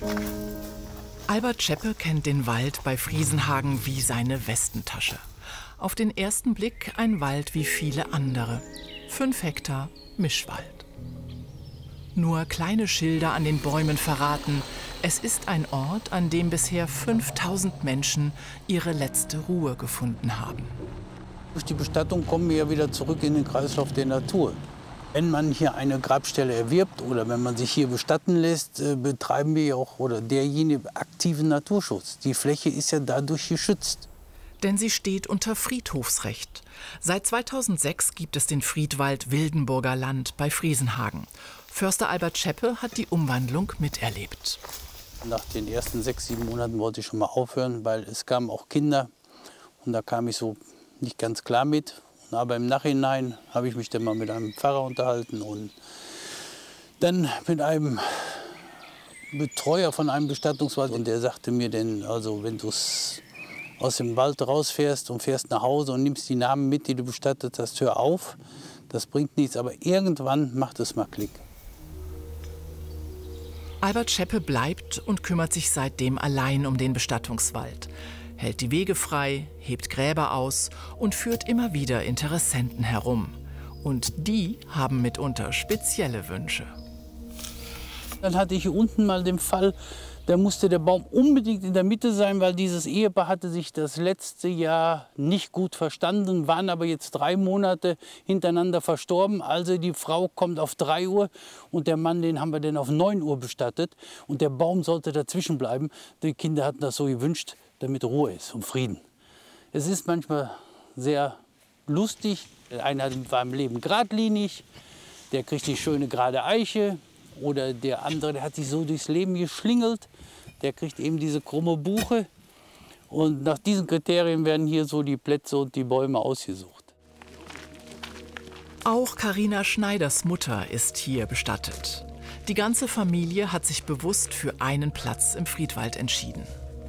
Albert Scheppe kennt den Wald bei Friesenhagen wie seine Westentasche. Auf den ersten Blick ein Wald wie viele andere. 5 Hektar Mischwald. Nur kleine Schilder an den Bäumen verraten, es ist ein Ort, an dem bisher 5000 Menschen ihre letzte Ruhe gefunden haben. Durch die Bestattung kommen wir ja wieder zurück in den Kreislauf der Natur. Wenn man hier eine Grabstelle erwirbt oder wenn man sich hier bestatten lässt, betreiben wir ja auch oder derjenige aktiven Naturschutz. Die Fläche ist ja dadurch geschützt. Denn sie steht unter Friedhofsrecht. Seit 2006 gibt es den Friedwald Wildenburger Land bei Friesenhagen. Förster Albert Scheppe hat die Umwandlung miterlebt. Nach den ersten 6, 7 Monaten wollte ich schon mal aufhören, weil es kamen auch Kinder. Und da kam ich so nicht ganz klar mit. Aber im Nachhinein habe ich mich dann mal mit einem Pfarrer unterhalten und dann mit einem Betreuer von einem Bestattungswald. Und der sagte mir dann, also wenn du aus dem Wald rausfährst und fährst nach Hause und nimmst die Namen mit, die du bestattet hast, hör auf. Das bringt nichts, aber irgendwann macht es mal Klick. Albert Scheppe bleibt und kümmert sich seitdem allein um den Bestattungswald. Hält die Wege frei, hebt Gräber aus und führt immer wieder Interessenten herum. Und die haben mitunter spezielle Wünsche. Dann hatte ich hier unten mal den Fall, da musste der Baum unbedingt in der Mitte sein, weil dieses Ehepaar hatte sich das letzte Jahr nicht gut verstanden, waren aber jetzt 3 Monate hintereinander verstorben. Also die Frau kommt auf 3 Uhr und der Mann, den haben wir dann auf 9 Uhr bestattet. Und der Baum sollte dazwischen bleiben. Die Kinder hatten das so gewünscht, damit Ruhe ist und Frieden. Es ist manchmal sehr lustig. Der eine war im Leben geradlinig, der kriegt die schöne gerade Eiche. Oder der andere, der hat sich so durchs Leben geschlingelt, der kriegt eben diese krumme Buche. Und nach diesen Kriterien werden hier so die Plätze und die Bäume ausgesucht. Auch Carina Schneiders Mutter ist hier bestattet. Die ganze Familie hat sich bewusst für einen Platz im Friedwald entschieden.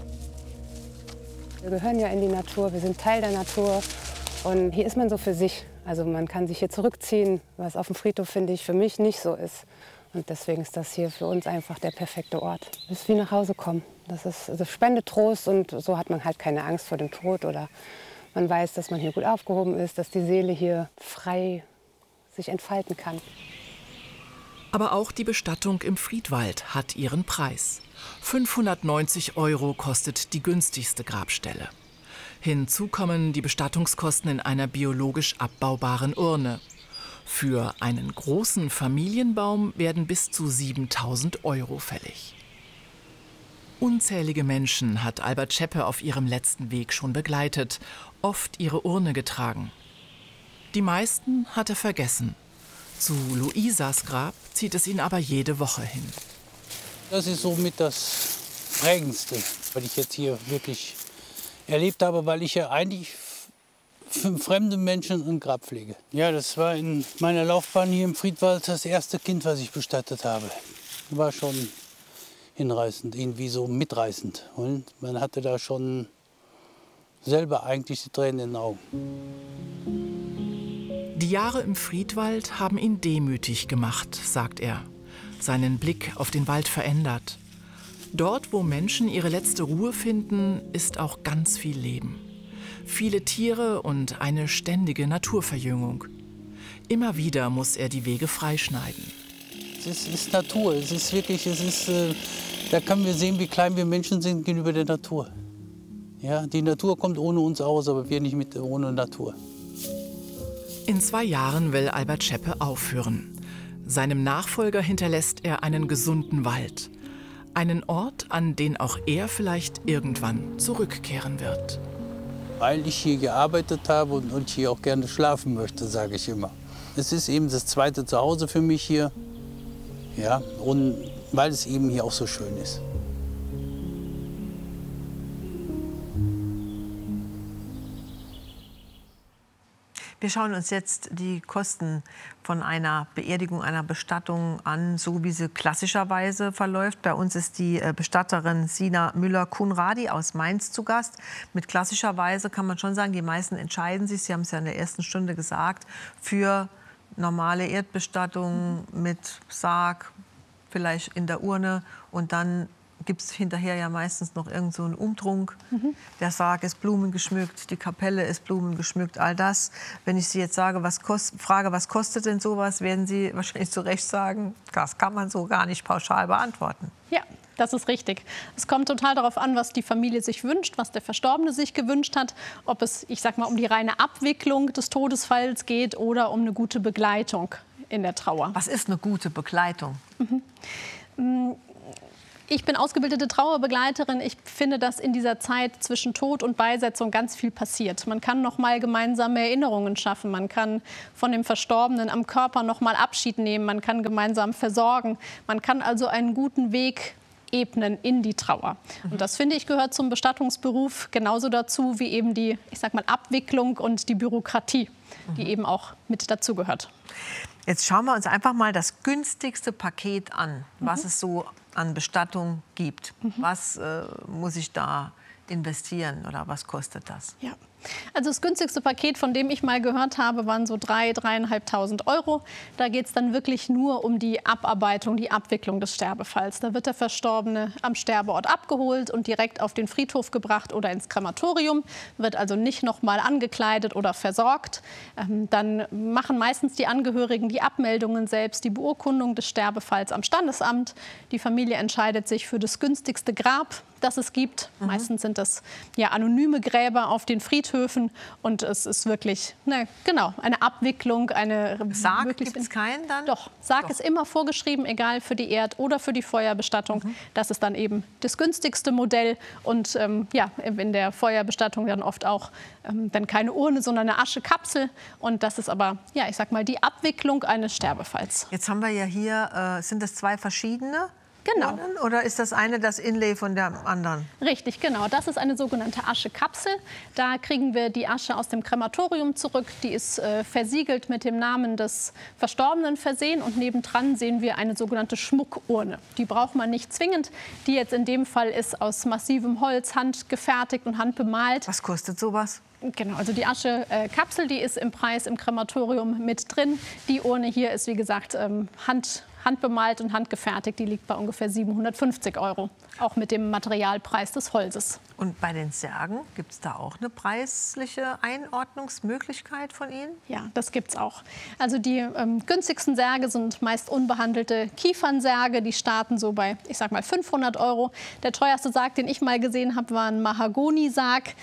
Wir gehören ja in die Natur, wir sind Teil der Natur und hier ist man so für sich. Also man kann sich hier zurückziehen, was auf dem Friedhof, finde ich, für mich nicht so ist. Und deswegen ist das hier für uns einfach der perfekte Ort. Es ist wie nach Hause kommen. Das spendet Trost und so hat man halt keine Angst vor dem Tod. Oder man weiß, dass man hier gut aufgehoben ist, dass die Seele hier frei sich entfalten kann. Aber auch die Bestattung im Friedwald hat ihren Preis. 590 € kostet die günstigste Grabstelle. Hinzu kommen die Bestattungskosten in einer biologisch abbaubaren Urne. Für einen großen Familienbaum werden bis zu 7.000 € fällig. Unzählige Menschen hat Albert Scheppe auf ihrem letzten Weg schon begleitet, oft ihre Urne getragen. Die meisten hat er vergessen. Zu Luisas Grab zieht es ihn aber jede Woche hin. Das ist somit das Prägendste, was ich jetzt hier wirklich erlebt habe, weil ich ja eigentlich für fremde Menschen ein Grab pflege. Ja, das war in meiner Laufbahn hier im Friedwald das erste Kind, was ich bestattet habe. War schon hinreißend, irgendwie so mitreißend. Und man hatte da schon selber eigentlich die Tränen in den Augen. Die Jahre im Friedwald haben ihn demütig gemacht, sagt er. Seinen Blick auf den Wald verändert. Dort, wo Menschen ihre letzte Ruhe finden, ist auch ganz viel Leben. Viele Tiere und eine ständige Naturverjüngung. Immer wieder muss er die Wege freischneiden. Es ist Natur, es ist wirklich, da können wir sehen, wie klein wir Menschen sind gegenüber der Natur. Ja, die Natur kommt ohne uns aus, aber wir nicht ohne Natur. In 2 Jahren will Albert Scheppe aufhören. Seinem Nachfolger hinterlässt er einen gesunden Wald. Einen Ort, an den auch er vielleicht irgendwann zurückkehren wird. Weil ich hier gearbeitet habe und hier auch gerne schlafen möchte, sage ich immer. Es ist eben das zweite Zuhause für mich hier. Ja, und weil es eben hier auch so schön ist. Wir schauen uns jetzt die Kosten von einer Beerdigung, einer Bestattung an, so wie sie klassischerweise verläuft. Bei uns ist die Bestatterin Sina Müller-Kunradi aus Mainz zu Gast. Mit klassischerweise kann man schon sagen, die meisten entscheiden sich, Sie haben es ja in der ersten Stunde gesagt, für normale Erdbestattung mit Sarg, vielleicht in der Urne und dann gibt es hinterher ja meistens noch irgend so einen Umtrunk. Der Sarg ist blumengeschmückt, die Kapelle ist blumengeschmückt, all das. Wenn ich Sie jetzt sage, frage, was kostet denn sowas, werden Sie wahrscheinlich zu Recht sagen, das kann man so gar nicht pauschal beantworten. Ja, das ist richtig. Es kommt total darauf an, was die Familie sich wünscht, was der Verstorbene sich gewünscht hat. Ob es, ich sag mal, um die reine Abwicklung des Todesfalls geht oder um eine gute Begleitung in der Trauer. Was ist eine gute Begleitung? Ich bin ausgebildete Trauerbegleiterin. Ich finde, dass in dieser Zeit zwischen Tod und Beisetzung ganz viel passiert. Man kann noch mal gemeinsame Erinnerungen schaffen. Man kann von dem Verstorbenen am Körper noch mal Abschied nehmen. Man kann gemeinsam versorgen. Man kann also einen guten Weg ebnen in die Trauer. Und das, finde ich, gehört zum Bestattungsberuf genauso dazu wie eben die, ich sag mal, Abwicklung und die Bürokratie, die eben auch mit dazugehört. Jetzt schauen wir uns einfach mal das günstigste Paket an, was es so an Bestattung gibt. Was muss ich da investieren oder was kostet das? Ja. Also das günstigste Paket, von dem ich mal gehört habe, waren so 3.000–3.500 Euro. Da geht es dann wirklich nur um die Abarbeitung, die Abwicklung des Sterbefalls. Da wird der Verstorbene am Sterbeort abgeholt und direkt auf den Friedhof gebracht oder ins Krematorium. Wird also nicht noch mal angekleidet oder versorgt. Dann machen meistens die Angehörigen die Abmeldungen selbst, die Beurkundung des Sterbefalls am Standesamt. Die Familie entscheidet sich für das günstigste Grab, das es gibt. Meistens sind das ja anonyme Gräber auf den Friedhöfen und es ist wirklich eine Abwicklung, eine Sarg gibt es keinen dann? Doch, Sarg ist immer vorgeschrieben, egal für die Erd- oder für die Feuerbestattung. Das ist dann eben das günstigste Modell und in der Feuerbestattung dann oft auch dann keine Urne, sondern eine Aschekapsel und das ist aber, ja, ich sag mal, die Abwicklung eines Sterbefalls. Jetzt haben wir ja hier, sind das zwei verschiedene? Genau. Oder ist das eine das Inlay von der anderen? Richtig, genau. Das ist eine sogenannte Aschekapsel. Da kriegen wir die Asche aus dem Krematorium zurück. Die ist versiegelt mit dem Namen des Verstorbenen versehen. Und nebendran sehen wir eine sogenannte Schmuckurne. Die braucht man nicht zwingend. Die jetzt in dem Fall ist aus massivem Holz, handgefertigt und handbemalt. Was kostet sowas? Genau, also die Aschekapsel, die ist im Preis im Krematorium mit drin. Die Urne hier ist, wie gesagt, handbemalt und handgefertigt. Die liegt bei ungefähr 750 Euro, auch mit dem Materialpreis des Holzes. Und bei den Särgen, gibt es da auch eine preisliche Einordnungsmöglichkeit von Ihnen? Ja, das gibt es auch. Also die günstigsten Särge sind meist unbehandelte Kiefernsärge. Die starten so bei, ich sag mal, 500 Euro. Der teuerste Sarg, den ich mal gesehen habe, war ein Mahagonisarg,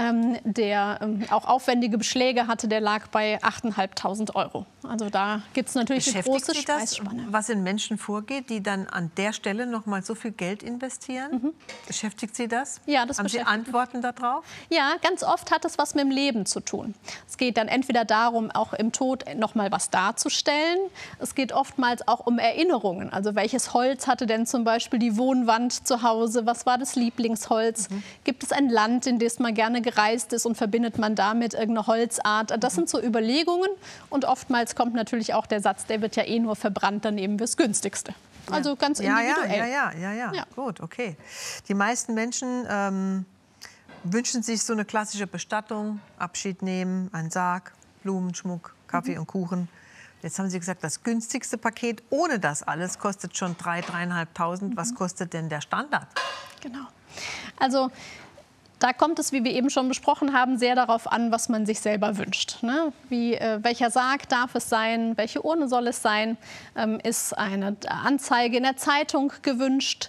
der auch aufwendige Beschläge hatte. Der lag bei 8.500 Euro. Also da gibt es natürlich eine große Preisspanne. Was in Menschen vorgeht, die dann an der Stelle noch mal so viel Geld investieren? Beschäftigt Sie das? Ja, das Haben Sie Antworten darauf? Ja, ganz oft hat es was mit dem Leben zu tun. Es geht dann entweder darum, auch im Tod noch mal was darzustellen. Es geht oftmals auch um Erinnerungen. Also welches Holz hatte denn zum Beispiel die Wohnwand zu Hause? Was war das Lieblingsholz? Gibt es ein Land, in das man gerne gereist ist und verbindet man damit irgendeine Holzart? Das sind so Überlegungen. Und oftmals kommt natürlich auch der Satz, der wird ja eh nur verbrannt, dann nehmen wir das Günstigste. Also ganz individuell. Ja. Gut, okay. Die meisten Menschen wünschen sich so eine klassische Bestattung, Abschied nehmen, einen Sarg, Blumenschmuck, Kaffee und Kuchen. Jetzt haben Sie gesagt, das günstigste Paket ohne das alles kostet schon 3.000–3.500. Was kostet denn der Standard? Genau. Also da kommt es, wie wir eben schon besprochen haben, sehr darauf an, was man sich selber wünscht. Ne? Welcher Sarg darf es sein? Welche Urne soll es sein? Ist eine Anzeige in der Zeitung gewünscht?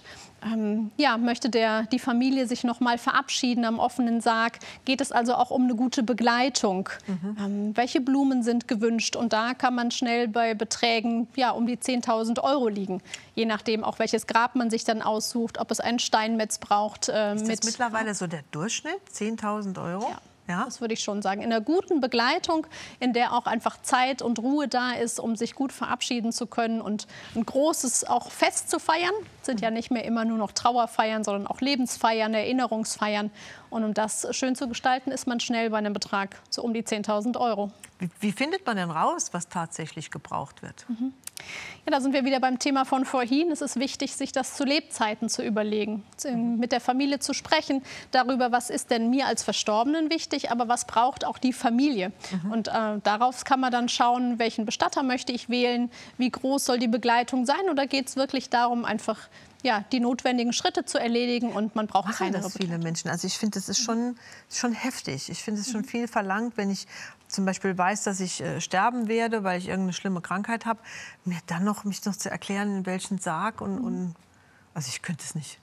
Möchte die Familie sich noch mal verabschieden am offenen Sarg? Geht es also auch um eine gute Begleitung? Welche Blumen sind gewünscht? Und da kann man schnell bei Beträgen um die 10.000 Euro liegen. Je nachdem auch, welches Grab man sich dann aussucht, ob es einen Steinmetz braucht. Ist das mittlerweile so der Durchschnitt? 10.000 Euro? Ja, das würde ich schon sagen. In einer guten Begleitung, in der auch einfach Zeit und Ruhe da ist, um sich gut verabschieden zu können und ein großes auch Fest zu feiern. Es sind ja nicht mehr immer nur noch Trauerfeiern, sondern auch Lebensfeiern, Erinnerungsfeiern. Und um das schön zu gestalten, ist man schnell bei einem Betrag so um die 10.000 Euro. Wie findet man denn raus, was tatsächlich gebraucht wird? Ja, da sind wir wieder beim Thema von vorhin. Es ist wichtig, sich das zu Lebzeiten zu überlegen, mit der Familie zu sprechen, darüber, was ist denn mir als Verstorbenen wichtig, aber was braucht auch die Familie. Und darauf kann man dann schauen, welchen Bestatter möchte ich wählen, wie groß soll die Begleitung sein, oder geht es wirklich darum, einfach ja, die notwendigen Schritte zu erledigen und man braucht keine das viele Menschen. Also ich finde, das ist schon heftig. Ich finde es schon viel verlangt, wenn ich zum Beispiel weiß, dass ich sterben werde, weil ich irgendeine schlimme Krankheit habe, mir dann noch mich noch zu erklären, in welchen Sarg und also ich könnte es nicht.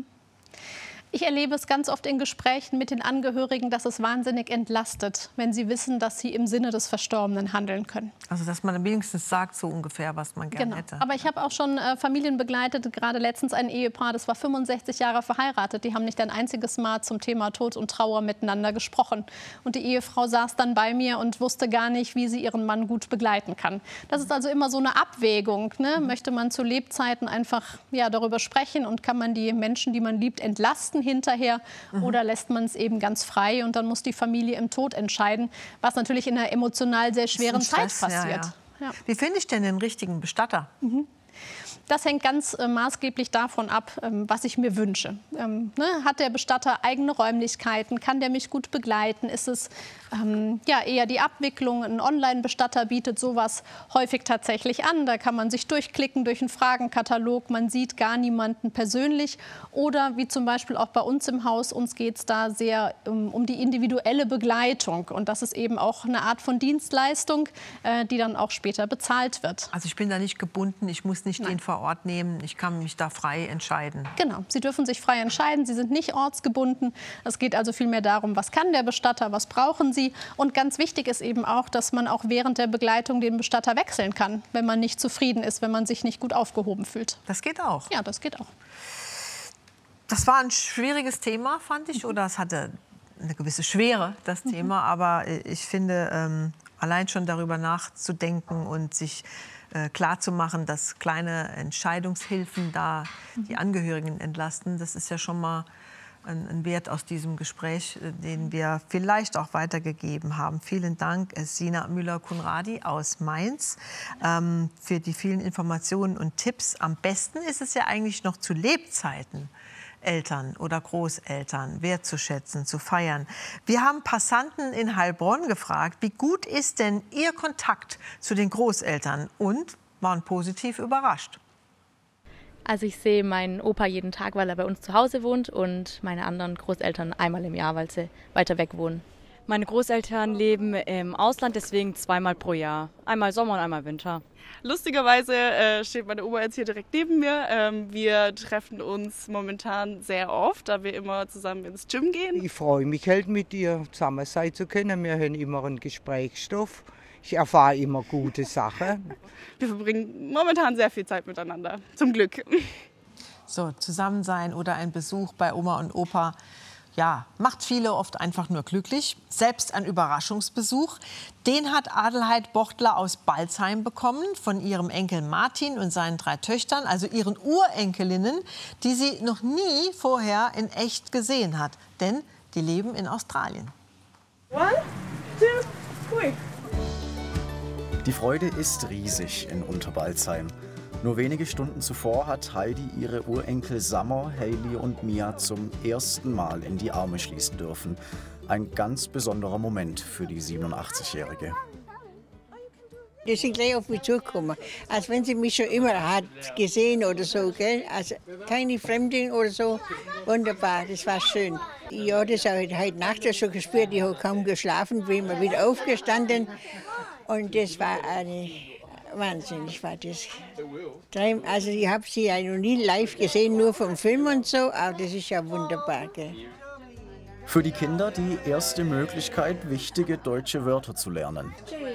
Ich erlebe es ganz oft in Gesprächen mit den Angehörigen, dass es wahnsinnig entlastet, wenn sie wissen, dass sie im Sinne des Verstorbenen handeln können. Also dass man wenigstens sagt, so ungefähr, was man gerne hätte. Aber ich habe auch schon Familien begleitet, gerade letztens ein Ehepaar, das war 65 Jahre verheiratet. Die haben nicht ein einziges Mal zum Thema Tod und Trauer miteinander gesprochen. Und die Ehefrau saß dann bei mir und wusste gar nicht, wie sie ihren Mann gut begleiten kann. Das ist also immer so eine Abwägung. Ne? Möchte man zu Lebzeiten einfach darüber sprechen und kann man die Menschen, die man liebt, entlasten hinterher oder lässt man es eben ganz frei und dann muss die Familie im Tod entscheiden, was natürlich in einer emotional sehr schweren Zeit passiert. Ja. Wie finde ich denn den richtigen Bestatter? Das hängt ganz maßgeblich davon ab, was ich mir wünsche. Hat der Bestatter eigene Räumlichkeiten? Kann der mich gut begleiten? Ist es eher die Abwicklung? Ein Online-Bestatter bietet sowas häufig tatsächlich an. Da kann man sich durchklicken durch einen Fragenkatalog. Man sieht gar niemanden persönlich. Oder wie zum Beispiel auch bei uns im Haus, uns geht es da sehr um die individuelle Begleitung. Und das ist eben auch eine Art von Dienstleistung, die dann auch später bezahlt wird. Also ich bin da nicht gebunden, ich muss nicht den vor Ort nehmen, ich kann mich da frei entscheiden. Genau, Sie dürfen sich frei entscheiden, Sie sind nicht ortsgebunden. Es geht also vielmehr darum, was kann der Bestatter, was brauchen Sie. Und ganz wichtig ist eben auch, dass man auch während der Begleitung den Bestatter wechseln kann, wenn man nicht zufrieden ist, wenn man sich nicht gut aufgehoben fühlt. Das geht auch? Ja, das geht auch. Das war ein schwieriges Thema, fand ich, oder es hatte eine gewisse Schwere, das Thema. Aber ich finde, allein schon darüber nachzudenken und sich klar zu machen, dass kleine Entscheidungshilfen da die Angehörigen entlasten, das ist ja schon mal ein Wert aus diesem Gespräch, den wir vielleicht auch weitergegeben haben. Vielen Dank, Sina Müller-Kunradi aus Mainz, für die vielen Informationen und Tipps. Am besten ist es ja eigentlich noch zu Lebzeiten, Eltern oder Großeltern wertzuschätzen, zu feiern. Wir haben Passanten in Heilbronn gefragt, wie gut ist denn ihr Kontakt zu den Großeltern, und waren positiv überrascht. Also ich sehe meinen Opa jeden Tag, weil er bei uns zu Hause wohnt, und meine anderen Großeltern einmal im Jahr, weil sie weiter weg wohnen. Meine Großeltern leben im Ausland, deswegen zweimal pro Jahr. Einmal Sommer und einmal Winter. Lustigerweise steht meine Oma jetzt hier direkt neben mir. Wir treffen uns momentan sehr oft, da wir immer zusammen ins Gym gehen. Ich freue mich halt, mit ihr zusammen sein zu können. Wir haben immer einen Gesprächsstoff. Ich erfahre immer gute Sachen. Wir verbringen momentan sehr viel Zeit miteinander, zum Glück. So, zusammen sein oder ein Besuch bei Oma und Opa, ja, macht viele oft einfach nur glücklich. Selbst ein Überraschungsbesuch, den hat Adelheid Bochtler aus Balzheim bekommen von ihrem Enkel Martin und seinen 3 Töchtern, also ihren Urenkelinnen, die sie noch nie vorher in echt gesehen hat. Denn die leben in Australien. 1, 2, 3. Die Freude ist riesig in Unterbalzheim. Nur wenige Stunden zuvor hat Heidi ihre Urenkel Summer, Hayley und Mia zum ersten Mal in die Arme schließen dürfen. Ein ganz besonderer Moment für die 87-Jährige. Die sind gleich auf mich zugekommen, als wenn sie mich schon immer hat gesehen oder so, gell? Also keine Fremdin oder so. Wunderbar, das war schön. Ja, das habe ich heute Nacht schon gespürt. Ich habe kaum geschlafen, bin immer wieder aufgestanden. Und das war eine wahnsinnig, war das. Also ich habe sie ja noch nie live gesehen, nur vom Film und so, aber das ist ja wunderbar, gell? Für die Kinder die erste Möglichkeit, wichtige deutsche Wörter zu lernen.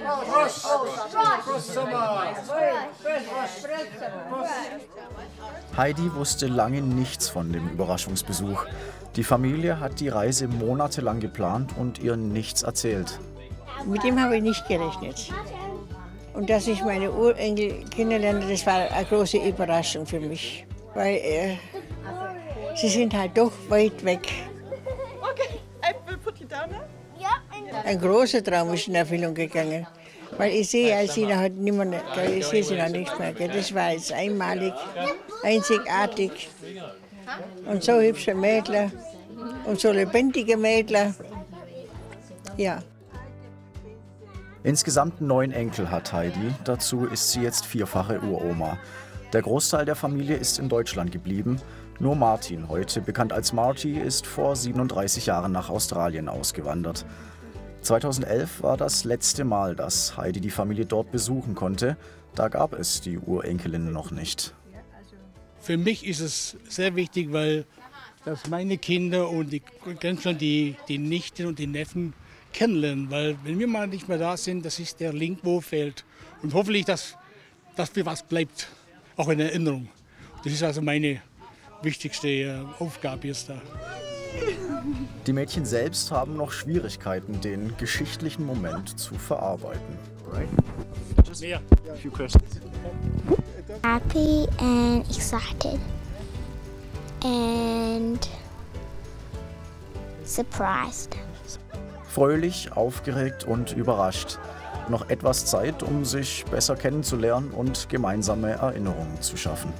Heidi wusste lange nichts von dem Überraschungsbesuch. Die Familie hat die Reise monatelang geplant und ihr nichts erzählt. Mit dem habe ich nicht gerechnet. Und dass ich meine Urenkel kennenlerne, das war eine große Überraschung für mich. Weil sie sind halt doch weit weg. Ein großer Traum ist in Erfüllung gegangen. Weil ich sehe sie noch nicht mehr, ich sehe sie noch nicht mehr. Das war jetzt einmalig, einzigartig. Und so hübsche Mädler und so lebendige Mädler. Ja. Insgesamt 9 Enkel hat Heidi. Dazu ist sie jetzt 4-fache Uroma. Der Großteil der Familie ist in Deutschland geblieben. Nur Martin, heute bekannt als Marty, ist vor 37 Jahren nach Australien ausgewandert. 2011 war das letzte Mal, dass Heidi die Familie dort besuchen konnte. Da gab es die Urenkelin noch nicht. Für mich ist es sehr wichtig, weil dass meine Kinder und die Nichten und die Neffen kennenlernen. Weil wenn wir mal nicht mehr da sind, das ist der Link, wo fehlt. Und hoffentlich, dass für was bleibt, auch in Erinnerung. Das ist also meine wichtigste Aufgabe jetzt da. Die Mädchen selbst haben noch Schwierigkeiten, den geschichtlichen Moment zu verarbeiten. Happy and excited and surprised. Fröhlich, aufgeregt und überrascht. Noch etwas Zeit, um sich besser kennenzulernen und gemeinsame Erinnerungen zu schaffen.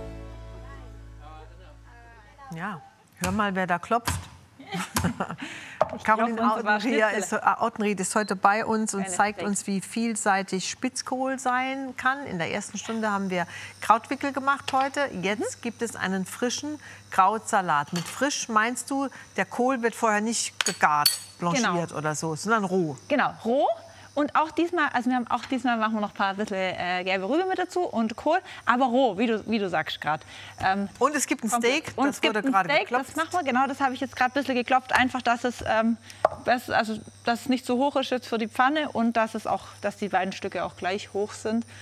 Ja, hör mal, wer da klopft. Caroline Autenried ist heute bei uns und zeigt uns, wie vielseitig Spitzkohl sein kann. In der ersten Stunde haben wir Krautwickel gemacht heute. Jetzt gibt es einen frischen Krautsalat. Mit frisch meinst du, der Kohl wird vorher nicht gegart, blanchiert oder so, sondern roh? Genau, roh. Und auch diesmal, also machen wir noch ein paar bisschen gelbe Rübe mit dazu und Kohl, aber roh, wie du sagst gerade. Und es gibt ein Steak, das wurde gerade geklopft. Das machen wir, genau, das habe ich jetzt gerade ein bisschen geklopft, einfach, dass es nicht so hoch ist jetzt für die Pfanne und dass die beiden Stücke auch gleich hoch sind.